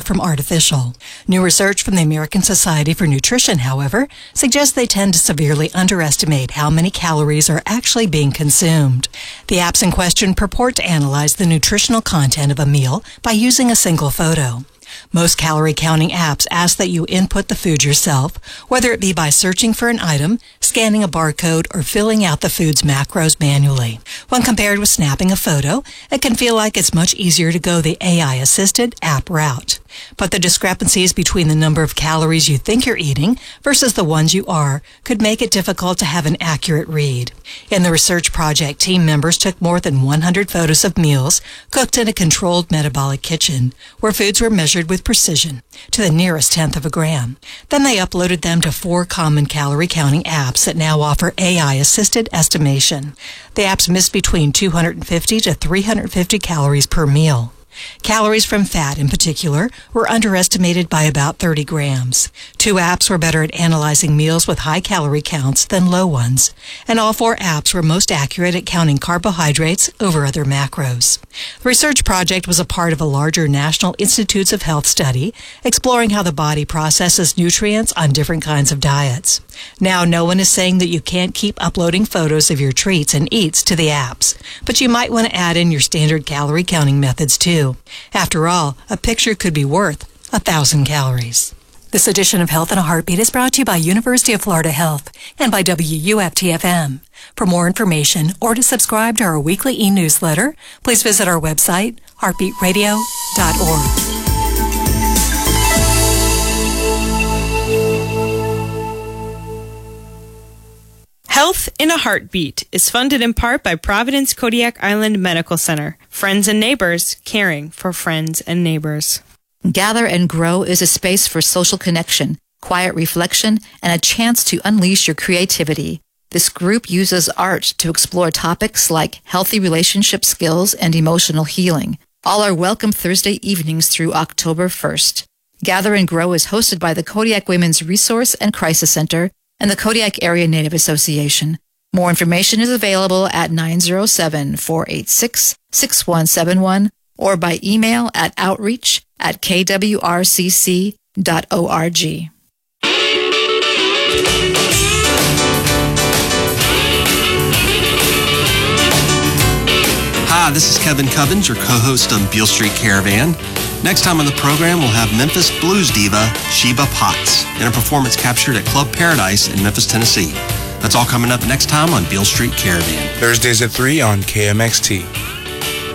from artificial. New research from the American Society for Nutrition, however, suggests they tend to severely underestimate how many calories are actually being consumed. The apps in question purport to analyze the nutritional content of a meal by using a single photo. Most calorie counting apps ask that you input the food yourself, whether it be by searching for an item, scanning a barcode, or filling out the food's macros manually. When compared with snapping a photo, it can feel like it's much easier to go the AI-assisted app route. But the discrepancies between the number of calories you think you're eating versus the ones you are could make it difficult to have an accurate read. In the research project, team members took more than 100 photos of meals cooked in a controlled metabolic kitchen, where foods were measured with precision to the nearest tenth of a gram. Then they uploaded them to 4 common calorie counting apps that now offer AI-assisted estimation. The apps miss between 250 to 350 calories per meal. Calories from fat, in particular, were underestimated by about 30 grams. 2 apps were better at analyzing meals with high calorie counts than low ones, and all 4 apps were most accurate at counting carbohydrates over other macros. The research project was a part of a larger National Institutes of Health study exploring how the body processes nutrients on different kinds of diets. Now, no one is saying that you can't keep uploading photos of your treats and eats to the apps, but you might want to add in your standard calorie counting methods too. After all, a picture could be worth 1,000 calories. This edition of Health in a Heartbeat is brought to you by University of Florida Health and by WUFT-FM. For more information or to subscribe to our weekly e-newsletter, please visit our website, heartbeatradio.org. Health in a Heartbeat is funded in part by Providence Kodiak Island Medical Center. Friends and neighbors caring for friends and neighbors. Gather and Grow is a space for social connection, quiet reflection, and a chance to unleash your creativity. This group uses art to explore topics like healthy relationship skills and emotional healing. All are welcome Thursday evenings through October 1st. Gather and Grow is hosted by the Kodiak Women's Resource and Crisis Center and the Kodiak Area Native Association. More information is available at 907-486-6171 or by email at outreach@kwrcc.org. Hi, this is Kevin Cubbins, your co-host on Beale Street Caravan. Next time on the program, we'll have Memphis blues diva Sheba Potts in a performance captured at Club Paradise in Memphis, Tennessee. That's all coming up next time on Beale Street Caravan. Thursdays at 3 on KMXT.